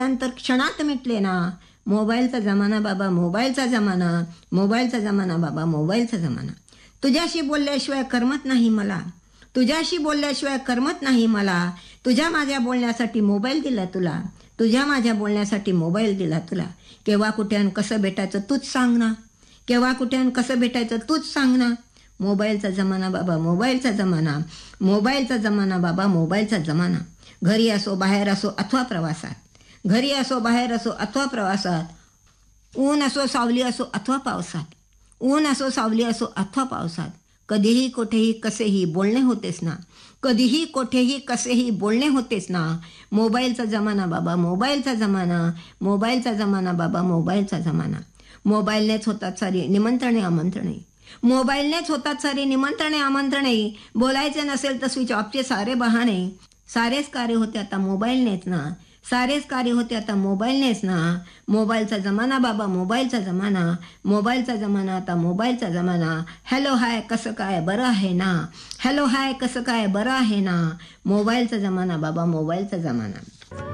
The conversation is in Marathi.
नंतर क्षणात मिटले ना. मोबाईलचा जमाना बाबा, मोबाईलचा जमाना, मोबाईलचा जमाना बाबा, मोबाईलचा जमाना. तुझ्याशी बोलल्याशिवाय करमत नाही मला, तुझ्याशी बोलल्याशिवाय करमत नाही मला. तुझ्या माझ्या बोलण्यासाठी मोबाईल दिला तुला, तुझ्या माझ्या बोलण्यासाठी मोबाईल दिला तुला. केव्हा कुठे आणि कसं भेटायचं तूच सांग ना, केव्हा कुठे आणि कसं भेटायचं तूच सांग ना. मोबाईलचा जमाना बाबा, मोबाईलचा जमाना, मोबाईलचा जमाना बाबा, मोबाईलचा जमाना. घरी असो, बाहेर असो अथवा प्रवासात, घरी असो, बाहेर असो अथवा प्रवासात, ऊन असो, सावली असो अथवा पावसात, ऊन असो, सावली असो अथवा पावसात, कधीही कोठेही कसेही बोलणे होतेच ना, कधीही कोठेही कसेही बोलणे होतेच ना. मोबाईलचा जमाना बाबा, मोबाईलचा जमाना, मोबाईलचा जमाना बाबा, मोबाईलचा जमाना. मोबाईलनेच होतात सारी निमंत्रणे आमंत्रणे, मोबाईलनेच होतात सारी निमंत्रणे आमंत्रणे. बोलायचे नसेल तर स्विच ऑफचे सारे बहाणे. सारेच कार्य होते आता मोबाईलनेच ना, सारेच कार्य होते आता मोबाईलनेच ना. मोबाईलचा जमाना बाबा, मोबाईलचा जमाना, मोबाईलचा जमाना आता मोबाईलचा जमाना. हॅलो हाय कसं काय बरं आहे ना, हॅलो हाय कसं काय बरं आहे ना. मोबाईलचा जमाना बाबा, मोबाईलचा जमाना.